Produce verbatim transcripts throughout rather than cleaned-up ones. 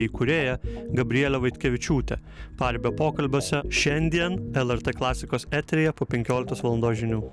įkūrėja Gabrielė Vaitkevičiūtė. Paribio pokalbiuose šiandien L R T klasikos eteryje po penkioliktos valandos žinių.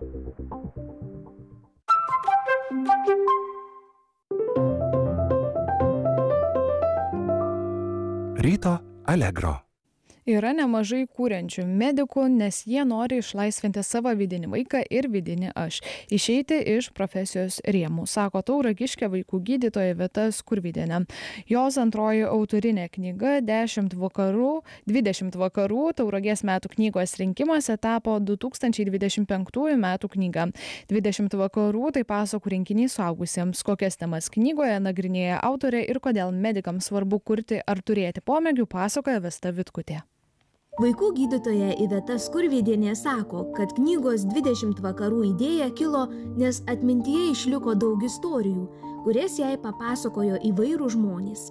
Ryto Allegro. Yra nemažai kūrenčių medikų, nes jie nori išlaisvinti savo vidinį vaiką ir vidinį aš, išeiti iš profesijos rėmų, sako Tauragiškė vaikų gydytoja Vita Skurvydienė. Jos antroji autorinė knyga dešimt vakarų, dvidešimt vakarų Tauragės metų knygos rinkimuose tapo du tūkstančiai dvidešimt penktųjų metų knyga. dvidešimt vakarų tai pasakų rinkinys suaugusiems, kokias temas knygoje nagrinėja autorė ir kodėl medikams svarbu kurti ar turėti pomėgių, pasakoja Vesta Vitkutė. Vaikų gydytoja Iveta Skurvydienė sako, kad knygos dvidešimt vakarų idėja kilo, nes atmintyje išliko daug istorijų, kurias jai papasakojo įvairūs žmonės.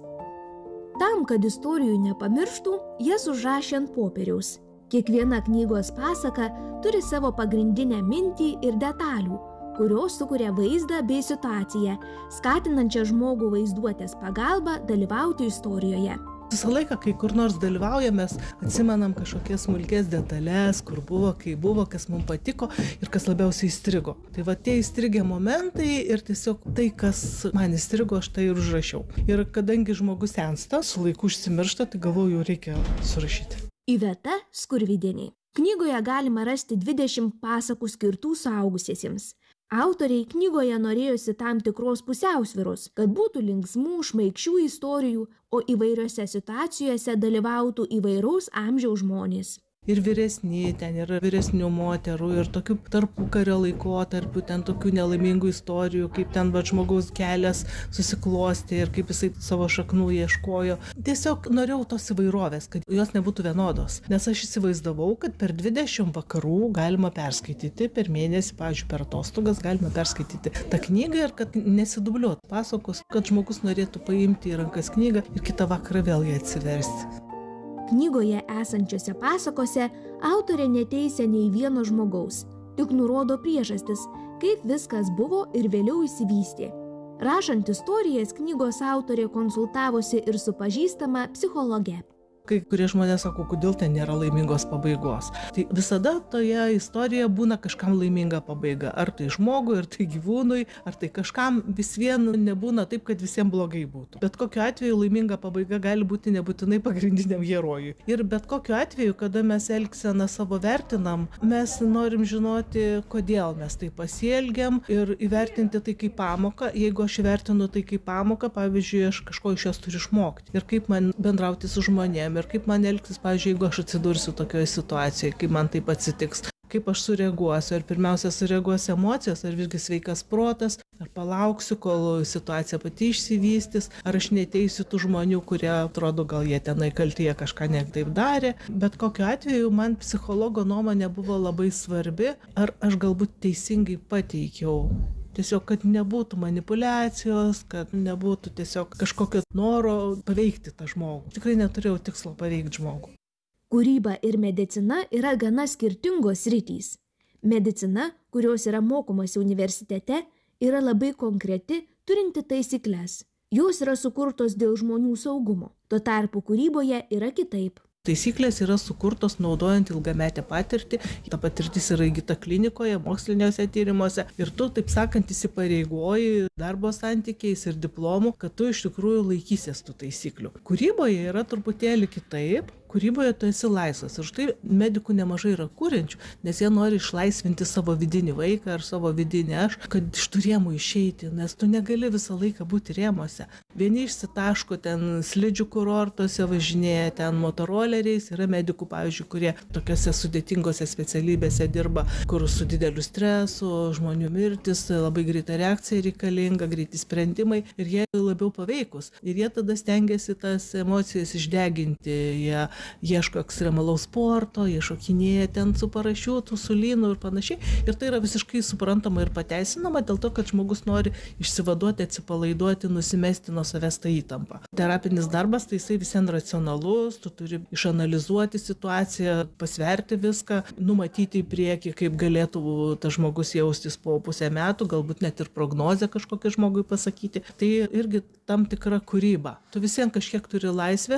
Tam, kad istorijų nepamirštų, jas užrašė ant popieriaus. Kiekviena knygos pasaka turi savo pagrindinę mintį ir detalių, kurios sukuria vaizdą bei situaciją, skatinančią žmogų vaizduotės pagalba dalyvauti istorijoje. Visą laiką, kai kur nors dalyvaujam, mes atsimenam kažkokias smulkės detalės, kur buvo, kai buvo, kas mums patiko ir kas labiausiai įstrigo. Tai va tie įstrigę momentai ir tiesiog tai, kas man įstrigo, aš tai ir užrašiau. Ir kadangi žmogus sensta, su laiku užsimiršta, tai galvoju, reikia surašyti. Iveta Skurvydienė. Knygoje galima rasti dvidešimt pasakų skirtų suaugusiesiems. Autoriai knygoje norėjosi tam tikros pusiausvyros, kad būtų linksmų, šmaikščių istorijų, o įvairiose situacijose dalyvautų įvairaus amžiaus žmonės. Ir vyresni, ten yra vyresnių moterų, ir tokių tarpukario laikotarpių, ten tokių nelaimingų istorijų, kaip ten va, žmogaus kelias susiklostė ir kaip jisai savo šaknų ieškojo. Tiesiog norėjau tos įvairovės, kad jos nebūtų vienodos, nes aš įsivaizdavau, kad per dvidešimt vakarų galima perskaityti, per mėnesį, pavyzdžiui, per atostogas galima perskaityti tą knygą ir kad nesidubliuotų pasakos, kad žmogus norėtų paimti į rankas knygą ir kitą vakarą vėl ją atsiversti. Knygoje esančiose pasakose autorė neteisia nei vieno žmogaus, tik nurodo priežastis, kaip viskas buvo ir vėliau išsivystė. Rašant istorijas, knygos autorė konsultavosi ir su pažįstama psichologe. Kai kurie žmonės sako, kodėl ten nėra laimingos pabaigos. Tai visada toje istorijoje būna kažkam laiminga pabaiga. Ar tai žmogui, ar tai gyvūnui, ar tai kažkam vis vien nebūna taip, kad visiems blogai būtų. Bet kokiu atveju laiminga pabaiga gali būti nebūtinai pagrindiniam herojui. Ir bet kokiu atveju, kada mes elgseną savo vertinam, mes norim žinoti, kodėl mes tai pasielgiam ir įvertinti tai kaip pamoką. Jeigu aš įvertinu tai kaip pamoką, pavyzdžiui, aš kažko iš jos turiu išmokti. Ir kaip man bendrauti su žmonėmis. Ir kaip man elgtis, pavyzdžiui, jeigu aš atsidursiu tokioje situacijoje, kaip man taip atsitiks, kaip aš sureaguosiu, ar pirmiausia sureaguosiu emocijos, ar visgi sveikas protas, ar palauksiu, kol situacija pati išsivystys, ar aš neteisiu tų žmonių, kurie atrodo, gal jie tenai kaltyje kažką ne taip darė. Bet kokiu atveju man psichologo nuomonė buvo labai svarbi, ar aš galbūt teisingai pateikiau. Tiesiog, kad nebūtų manipulacijos, kad nebūtų tiesiog kažkokio noro paveikti tą žmogų. Tikrai neturėjau tikslo paveikti žmogų. Kūryba ir medicina yra gana skirtingos sritys. Medicina, kurios yra mokomasi universitete, yra labai konkreti, turinti taisyklės. Jos yra sukurtos dėl žmonių saugumo. Tuo tarpu kūryboje yra kitaip. Taisyklės yra sukurtos naudojant ilgametę patirtį, ta patirtis yra įgyta klinikoje, moksliniuose tyrimuose ir tu, taip sakant, įsipareigoji darbo santykiais ir diplomu, kad tu iš tikrųjų laikysies tų taisyklių. Kūryboje yra truputėlį kitaip, kūryboje tu esi laisvas ir štai medikų nemažai yra kuriančių, nes jie nori išlaisvinti savo vidinį vaiką ar savo vidinį aš, kad iš tų rėmų išeiti, nes tu negali visą laiką būti rėmuose. Vieni išsitaško ten slidžių kurortuose, važinėja ten motoroleriais, yra medikų, pavyzdžiui, kurie tokiose sudėtingose specialybėse dirba, kur su dideliu stresu, žmonių mirtis, labai greita reakcija reikalinga, greiti sprendimai ir jie labiau paveikus. Ir jie tada stengiasi tas emocijas išdeginti, jie ieško ekstremalaus sporto, jie šokinėja ten su parašiutu, su lynu ir panašiai. Ir tai yra visiškai suprantama ir pateisinama dėl to, kad žmogus nori išsivaduoti, atsipalaiduoti, nusimesti nuo savęs tą įtampą. Terapinis darbas, tai jisai visien racionalus, tu turi išanalizuoti situaciją, pasverti viską, numatyti į priekį, kaip galėtų tas žmogus jaustis po pusę metų, galbūt net ir prognozę kažkokią žmogui pasakyti. Tai irgi tam tikra kūryba. Tu visien kažkiek turi laisvę